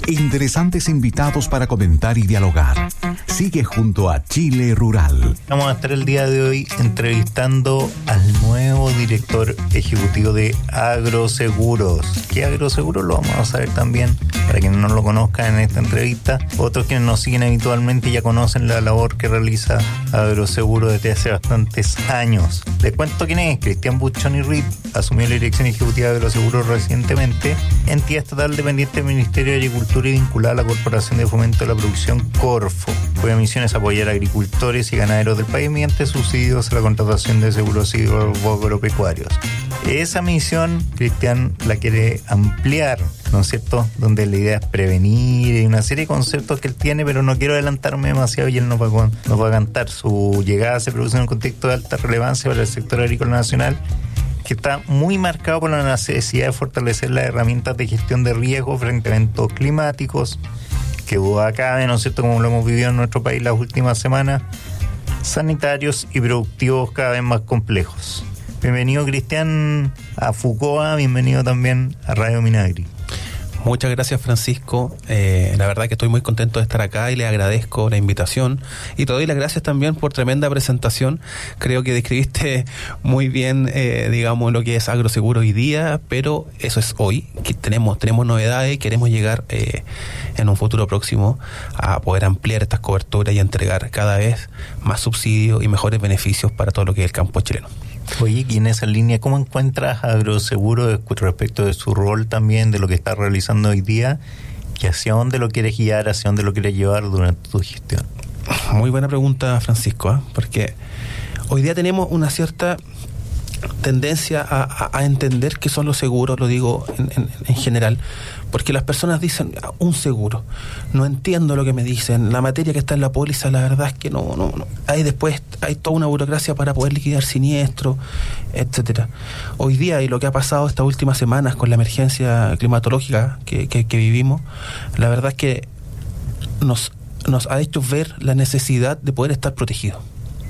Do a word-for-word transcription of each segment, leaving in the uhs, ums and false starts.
Interesantes invitados para comentar y dialogar. Sigue junto a Chile Rural. Vamos a estar el día de hoy entrevistando al nuevo director ejecutivo de Agroseguros. ¿Qué Agroseguros? Lo vamos a saber también, para quienes no lo conozcan en esta entrevista. Otros quienes nos siguen habitualmente ya conocen la labor que realiza Agroseguros desde hace bastantes años. Les cuento quién es. Cristian Buchoni Reed asumió la dirección ejecutiva de Agroseguros recientemente, entidad estatal dependiente del Ministerio de Agricultura y vinculada a la Corporación de Fomento de la Producción Corfo, cuya misión es apoyar a agricultores y ganaderos del país mediante subsidios a la contratación de seguros agropecuarios. Esa misión, Cristian la quiere ampliar, ¿no es cierto? Donde la idea es prevenir y una serie de conceptos que él tiene, pero no quiero adelantarme demasiado y él nos va a, nos va a cantar. Su llegada se produce en un contexto de alta relevancia para el sector agrícola nacional, que está muy marcado por la necesidad de fortalecer las herramientas de gestión de riesgo frente a eventos climáticos, que duda cabe, ¿no es cierto?, como lo hemos vivido en nuestro país las últimas semanas, sanitarios y productivos cada vez más complejos. Bienvenido, Cristian, a Fucoa, bienvenido también a Radio Minagri. Muchas gracias, Francisco. Eh, la verdad que estoy muy contento de estar acá y le agradezco la invitación y te doy las gracias también por tremenda presentación. Creo que describiste muy bien, eh, digamos, lo que es Agroseguro hoy día, pero eso es hoy. Que tenemos, tenemos novedades y queremos llegar eh, en un futuro próximo a poder ampliar estas coberturas y entregar cada vez más subsidios y mejores beneficios para todo lo que es el campo chileno. Oye, y en esa línea, ¿cómo encuentras Agroseguro respecto de su rol también, de lo que está realizando hoy día, y hacia dónde lo quieres guiar, hacia dónde lo quieres llevar durante tu gestión? Muy buena pregunta, Francisco, ¿eh? Porque hoy día tenemos una cierta tendencia a, a, a entender qué son los seguros, lo digo en, en, en general, porque las personas dicen un seguro, no entiendo lo que me dicen, la materia que está en la póliza, la verdad es que no, no, no. Hay después, hay toda una burocracia para poder liquidar siniestro, etcétera. Hoy día, y lo que ha pasado estas últimas semanas con la emergencia climatológica que, que, que vivimos, la verdad es que nos, nos ha hecho ver la necesidad de poder estar protegidos.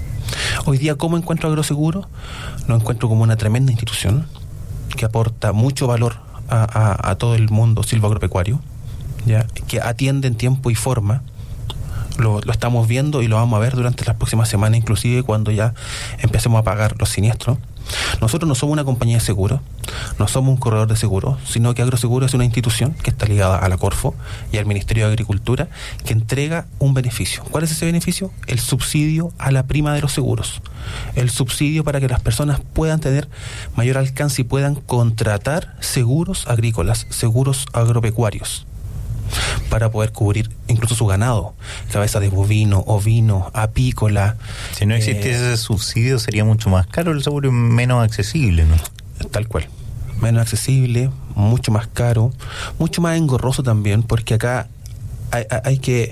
Hoy día, ¿cómo encuentro Agroseguro? Lo encuentro como una tremenda institución que aporta mucho valor a, a, a todo el mundo silvoagropecuario, ¿ya? Que atiende en tiempo y forma. Lo, lo estamos viendo y lo vamos a ver durante las próximas semanas, inclusive cuando ya empecemos a pagar los siniestros. Nosotros no somos una compañía de seguros, no somos un corredor de seguros, sino que Agroseguro es una institución que está ligada a la Corfo y al Ministerio de Agricultura, que entrega un beneficio. ¿Cuál es ese beneficio? El subsidio a la prima de los seguros. El subsidio para que las personas puedan tener mayor alcance y puedan contratar seguros agrícolas, seguros agropecuarios, para poder cubrir incluso su ganado, cabeza de bovino, ovino, apícola. Si no existiese eh, ese subsidio sería mucho más caro el seguro y menos accesible, ¿no? Tal cual, menos accesible, mucho más caro, mucho más engorroso también, porque acá hay, hay que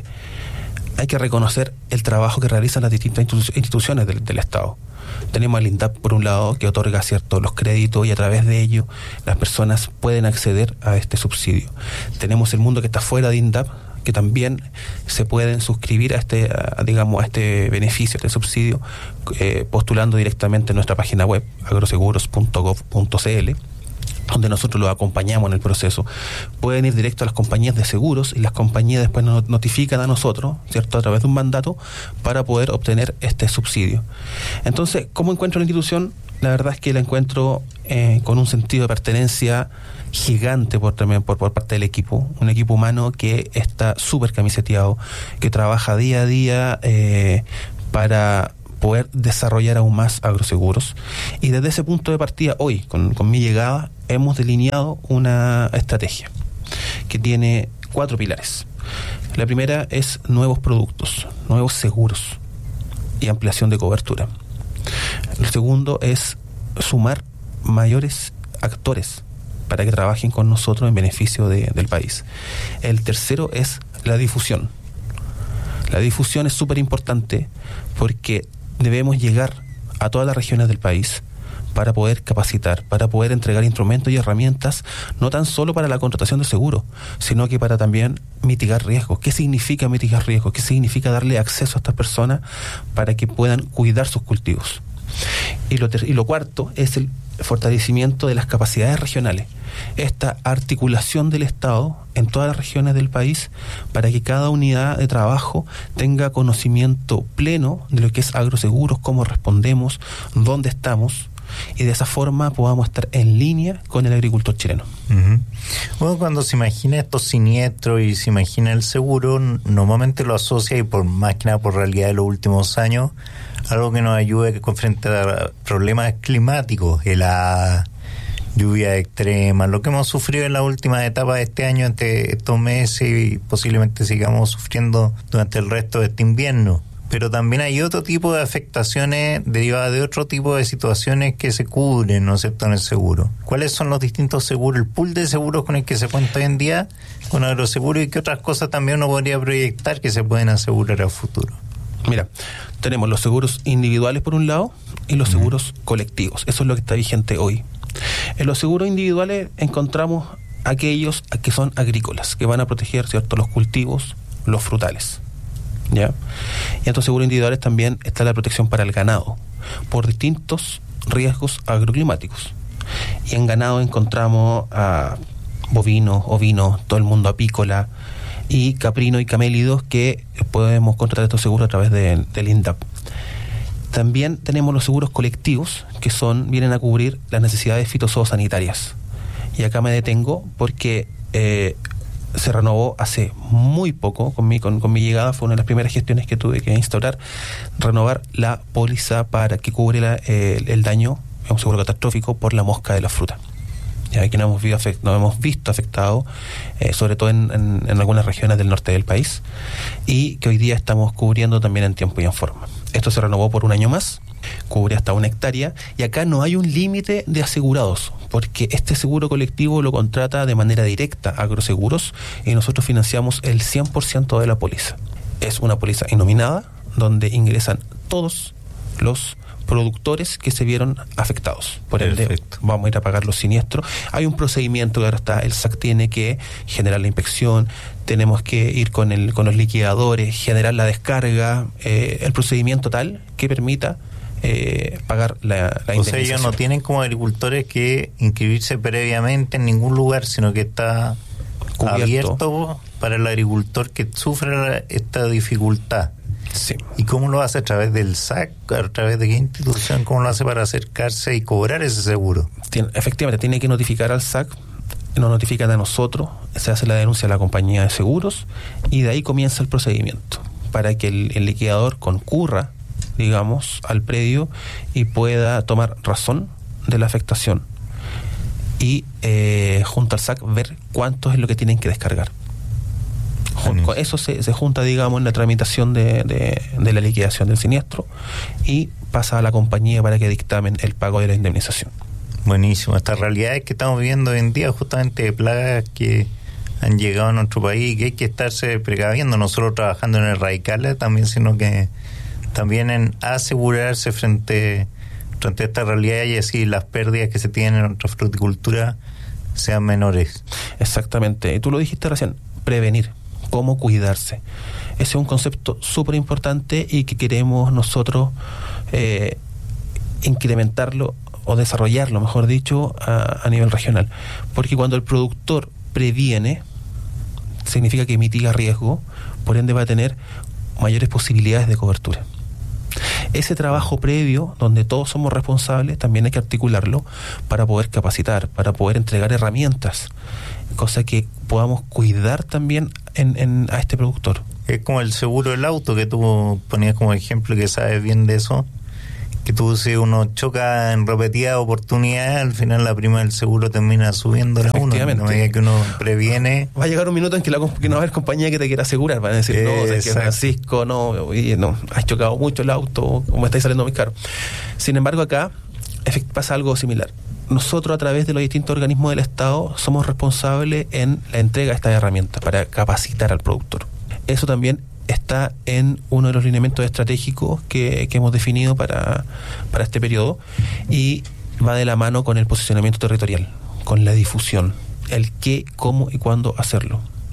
hay que reconocer el trabajo que realizan las distintas instituciones del, del Estado. Tenemos al INDAP por un lado, que otorga ciertos los créditos y a través de ello las personas pueden acceder a este subsidio. Tenemos el mundo que está fuera de INDAP, que también se pueden suscribir a este, a, digamos, a este beneficio, a este subsidio, eh, postulando directamente en nuestra página web, agroseguros punto gov punto cl, donde nosotros los acompañamos en el proceso. Pueden ir directo a las compañías de seguros y las compañías después nos notifican a nosotros, ¿cierto?, a través de un mandato para poder obtener este subsidio. Entonces, ¿cómo encuentro la institución? La verdad es que la encuentro eh, con un sentido de pertenencia gigante por, también por, por parte del equipo, un equipo humano que está súper camiseteado, que trabaja día a día eh, para poder desarrollar aún más agroseguros. Y desde ese punto de partida, hoy, con, con mi llegada, hemos delineado una estrategia que tiene cuatro pilares. La primera es nuevos productos, nuevos seguros y ampliación de cobertura. El segundo es sumar mayores actores para que trabajen con nosotros en beneficio de, del país. El tercero es la difusión. La difusión es súper importante porque debemos llegar a todas las regiones del país para poder capacitar, para poder entregar instrumentos y herramientas, no tan solo para la contratación de seguros, sino que para también mitigar riesgos. ¿Qué significa mitigar riesgos? ¿Qué significa darle acceso a estas personas para que puedan cuidar sus cultivos? Y lo, ter- y lo cuarto es el fortalecimiento de las capacidades regionales, esta articulación del Estado en todas las regiones del país para que cada unidad de trabajo tenga conocimiento pleno de lo que es agroseguros, cómo respondemos, dónde estamos, y de esa forma podamos estar en línea con el agricultor chileno. Uh-huh. Bueno, cuando se imagina estos siniestros y se imagina el seguro, normalmente lo asocia, y por más que nada por realidad de los últimos años, algo que nos ayude con frente a problemas climáticos, la lluvia extrema, lo que hemos sufrido en la última etapa de este año, entre estos meses, y posiblemente sigamos sufriendo durante el resto de este invierno. Pero también hay otro tipo de afectaciones derivadas de otro tipo de situaciones que se cubren, ¿no es cierto?, en el seguro. ¿Cuáles son los distintos seguros, el pool de seguros con el que se cuenta hoy en día con agroseguro, y qué otras cosas también uno podría proyectar que se pueden asegurar a futuro? Mira, tenemos los seguros individuales por un lado y los uh-huh. seguros colectivos. Eso es lo que está vigente hoy. En los seguros individuales encontramos aquellos que son agrícolas, que van a proteger, ¿cierto?, los cultivos, los frutales. ¿Ya? Y en estos seguros individuales también está la protección para el ganado por distintos riesgos agroclimáticos. Y en ganado encontramos a bovinos, ovinos, todo el mundo apícola, y caprino y camélidos, que podemos contratar estos seguros a través de, del INDAP. También tenemos los seguros colectivos, que son vienen a cubrir las necesidades fitosanitarias. Y acá me detengo porque eh, se renovó hace muy poco, con mi, con, con mi llegada, fue una de las primeras gestiones que tuve que instaurar, renovar la póliza para que cubre la, eh, el daño, es un seguro catastrófico, por la mosca de la fruta. Ya que nos hemos visto, afect, nos hemos visto afectados, eh, sobre todo en, en, en algunas regiones del norte del país, y que hoy día estamos cubriendo también en tiempo y en forma. Esto se renovó por un año más, cubre hasta una hectárea, y acá no hay un límite de asegurados, porque este seguro colectivo lo contrata de manera directa Agroseguros, y nosotros financiamos el cien por ciento de la póliza. Es una póliza innominada, donde ingresan todos los productores que se vieron afectados. Por ende, Perfecto. Vamos a ir a pagar los siniestros. Hay un procedimiento que ahora está, el S A C tiene que generar la inspección, tenemos que ir con el con los liquidadores, generar la descarga, eh, el procedimiento tal que permita eh, pagar la, la indemnización. O sea, ellos no tienen como agricultores que inscribirse previamente en ningún lugar, sino que está cubierto, abierto para el agricultor que sufre esta dificultad. Sí. ¿Y cómo lo hace? ¿A través del S A C? ¿A través de qué institución? ¿Cómo lo hace para acercarse y cobrar ese seguro? Tiene, efectivamente, tiene que notificar al S A C, nos notifican a nosotros, se hace la denuncia a la compañía de seguros, y de ahí comienza el procedimiento para que el, el liquidador concurra, digamos, al predio y pueda tomar razón de la afectación y eh, junto al S A C ver cuánto es lo que tienen que descargar. Con eso se, se junta, digamos, en la tramitación de, de, de la liquidación del siniestro, y pasa a la compañía para que dictamen el pago de la indemnización. Buenísimo. Estas realidades que estamos viviendo hoy en día, justamente de plagas que han llegado a nuestro país, y que hay que estarse precaviendo, no solo trabajando en erradicarlas también, sino que también en asegurarse frente, frente a esta realidad, y así las pérdidas que se tienen en nuestra fruticultura sean menores. Exactamente. Y tú lo dijiste recién, prevenir. Cómo cuidarse. Ese es un concepto súper importante y que queremos nosotros eh, incrementarlo o desarrollarlo, mejor dicho, a, a nivel regional. Porque cuando el productor previene, significa que mitiga riesgo, por ende va a tener mayores posibilidades de cobertura. Ese trabajo previo, donde todos somos responsables, también hay que articularlo para poder capacitar, para poder entregar herramientas, cosa que podamos cuidar también en, en, a este productor. Es como el seguro del auto que tú ponías como ejemplo, que sabes bien de eso, que tú, si uno choca en repetidas oportunidades, al final la prima del seguro termina subiendo a uno. En la medida que uno previene. Va a llegar un minuto en que, la, que no va a haber compañía que te quiera asegurar, van a decir, no, o sea, que Francisco, no, oye, no, has chocado mucho el auto, o me estáis saliendo muy caro. Sin embargo, acá pasa algo similar. Nosotros, a través de los distintos organismos del Estado, somos responsables en la entrega de estas herramientas para capacitar al productor. Eso también está en uno de los lineamientos estratégicos que, que hemos definido para, para este periodo, y va de la mano con el posicionamiento territorial, con la difusión, el qué, cómo y cuándo hacerlo.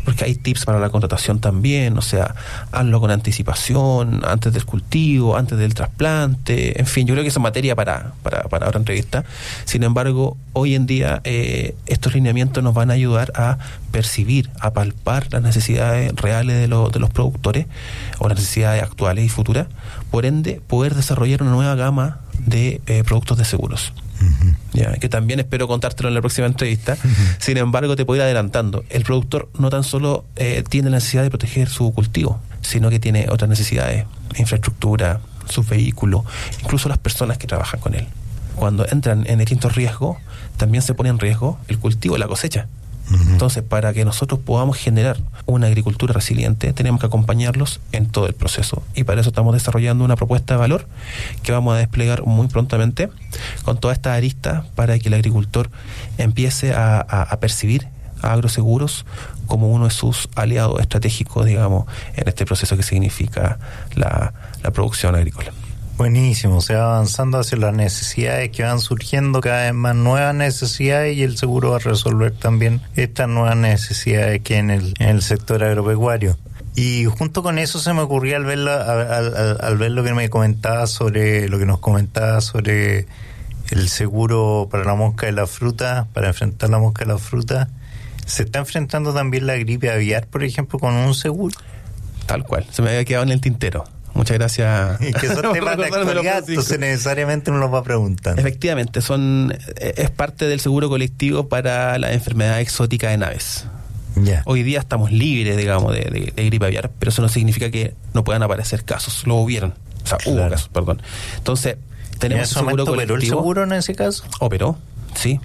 porque hay tips para la contratación también, o sea, hazlo con anticipación, antes del cultivo, antes del trasplante, en fin, yo creo que esa es materia para, para, para otra entrevista. Sin embargo, hoy en día eh, estos lineamientos nos van a ayudar a percibir, a palpar las necesidades reales de, lo, de los productores o las necesidades actuales y futuras, por ende, poder desarrollar una nueva gama de eh, productos de seguros. Uh-huh. Ya, que también espero contártelo en la próxima entrevista. Uh-huh. Sin embargo, te puedo ir adelantando. El productor no tan solo eh, tiene la necesidad de proteger su cultivo, sino que tiene otras necesidades, infraestructura, sus vehículos, incluso las personas que trabajan con él. Cuando entran en distintos riesgos, también se pone en riesgo el cultivo, la cosecha. Uh-huh. Entonces, para que nosotros podamos generar una agricultura resiliente, tenemos que acompañarlos en todo el proceso, y para eso estamos desarrollando una propuesta de valor que vamos a desplegar muy prontamente con todas estas aristas para que el agricultor empiece a, a, a percibir a Agroseguros como uno de sus aliados estratégicos, digamos, en este proceso que significa la, la producción agrícola. Buenísimo, se va avanzando hacia las necesidades que van surgiendo, cada vez más nuevas necesidades, y el seguro va a resolver también estas nuevas necesidades que hay en el, en el sector agropecuario. Y junto con eso se me ocurrió al ver, la, al, al, al ver lo que me comentaba sobre, lo que nos comentaba sobre el seguro para la mosca de la fruta, para enfrentar la mosca de la fruta, ¿se está enfrentando también la gripe aviar, por ejemplo, con un seguro? Tal cual, se me había quedado en el tintero. Muchas gracias. Y que son temas de actualidad, entonces necesariamente uno los va preguntando. Efectivamente, son es parte del seguro colectivo para la enfermedad exótica de aves. Yeah. Hoy día estamos libres, digamos, de, de, de gripe aviar, pero eso no significa que no puedan aparecer casos. Lo hubieron. O sea, claro. hubo casos, perdón. Entonces, tenemos ¿En ese momento operó el seguro en ese caso? Operó, sí.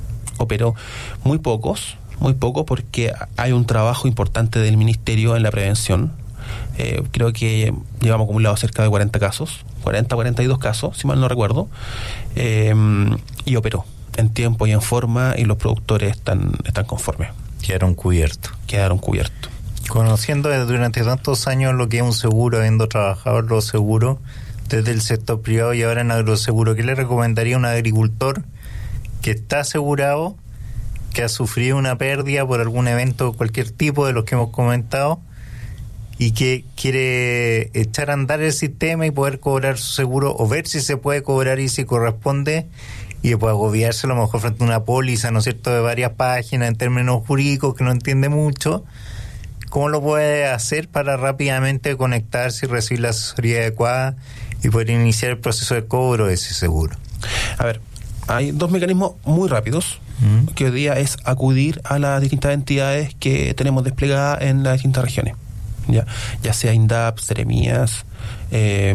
Operó muy pocos, muy pocos, porque hay un trabajo importante del Ministerio en la prevención. Eh, creo que llevamos acumulado cerca de cuarenta casos, cuarenta, cuarenta y dos casos, si mal no recuerdo, eh, y operó en tiempo y en forma, y los productores están, están conformes. Quedaron cubiertos. Quedaron cubiertos. Conociendo durante tantos años lo que es un seguro, habiendo trabajado en los seguros desde el sector privado y ahora en agroseguro, ¿qué le recomendaría a un agricultor que está asegurado, que ha sufrido una pérdida por algún evento de cualquier tipo de los que hemos comentado, y que quiere echar a andar el sistema y poder cobrar su seguro, o ver si se puede cobrar y si corresponde, y después agobiarse a lo mejor frente a una póliza, ¿no es cierto?, de varias páginas en términos jurídicos que no entiende mucho? ¿Cómo lo puede hacer para rápidamente conectarse y recibir la asesoría adecuada y poder iniciar el proceso de cobro de ese seguro? A ver, hay dos mecanismos muy rápidos, ¿Mm? que hoy día es acudir a las distintas entidades que tenemos desplegadas en las distintas regiones. Ya, ya sea INDAP, Seremías, eh,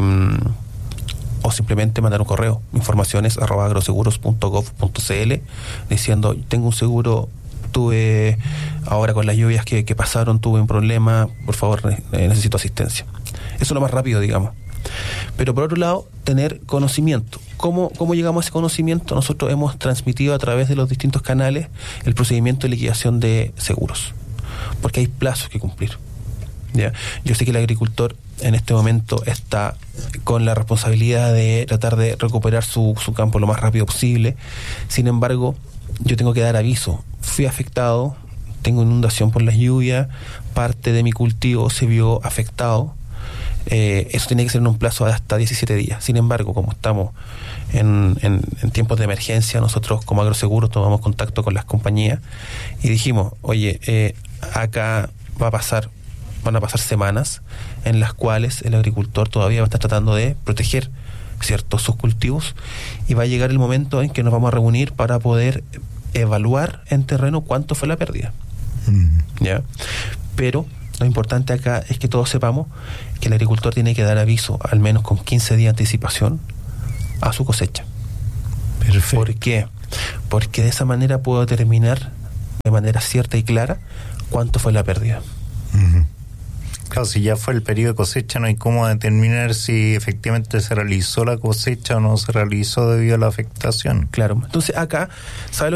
o simplemente mandar un correo, informaciones arroba agroseguros punto gov punto cl, diciendo: tengo un seguro, tuve ahora con las lluvias que, que pasaron, tuve un problema, por favor, eh, necesito asistencia. Eso es lo más rápido, digamos. Pero por otro lado, tener conocimiento. ¿Cómo, cómo llegamos a ese conocimiento? Nosotros hemos transmitido a través de los distintos canales el procedimiento de liquidación de seguros, porque hay plazos que cumplir. ¿Ya? Yo sé que el agricultor en este momento está con la responsabilidad de tratar de recuperar su, su campo lo más rápido posible. Sin embargo, yo tengo que dar aviso. Fui afectado, tengo inundación por las lluvias, parte de mi cultivo se vio afectado. Eh, eso tiene que ser en un plazo de hasta diecisiete días. Sin embargo, como estamos en, en, en tiempos de emergencia, nosotros como Agroseguros tomamos contacto con las compañías y dijimos: oye, eh, acá va a pasar van a pasar semanas en las cuales el agricultor todavía va a estar tratando de proteger, ¿cierto?, sus cultivos, y va a llegar el momento en que nos vamos a reunir para poder evaluar en terreno cuánto fue la pérdida. Mm. ¿Ya? Pero lo importante acá es que todos sepamos que el agricultor tiene que dar aviso al menos con quince días de anticipación a su cosecha. Perfecto. ¿Por qué? Porque de esa manera puedo determinar de manera cierta y clara cuánto fue la pérdida. Uh-huh. Claro, si ya fue el periodo de cosecha, no hay cómo determinar si efectivamente se realizó la cosecha o no se realizó debido a la afectación. Claro, entonces acá, ¿sabes lo